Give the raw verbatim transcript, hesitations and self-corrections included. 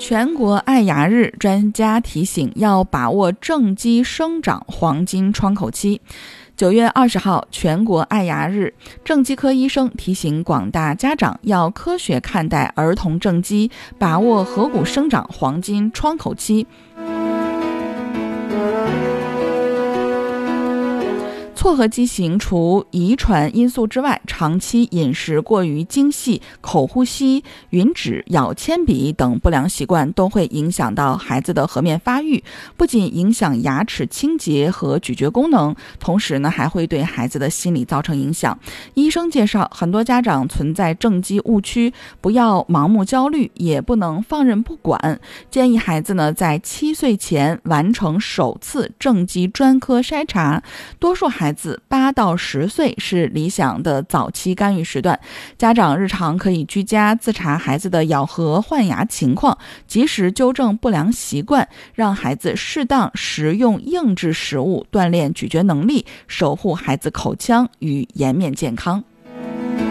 全国爱牙日，专家提醒要把握正畸生长黄金窗口期。九月二十号，全国爱牙日，正畸科医生提醒广大家长要科学看待儿童正畸，把握颌骨生长黄金窗口期。错颌畸形除遗传因素之外，长期饮食过于精细、口呼吸、吮指、咬铅笔等不良习惯都会影响到孩子的颌面发育，不仅影响牙齿清洁和咀嚼功能，同时呢还会对孩子的心理造成影响。医生介绍，很多家长存在正畸误区，不要盲目焦虑，也不能放任不管。建议孩子呢在七岁前完成首次正畸专科筛查，多数孩子孩子八到十岁是理想的早期干预时段，家长日常可以居家自查孩子的咬合换牙情况，及时纠正不良习惯，让孩子适当食用硬质食物，锻炼咀嚼能力，守护孩子口腔与颜面健康。